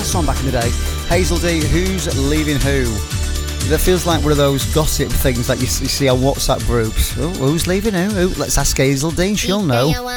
song back in the day. Hazel D, Who's Leaving Who? That feels like one of those gossip things that you see on WhatsApp groups. Oh, who's leaving who? Let's ask Hazel D, she'll know.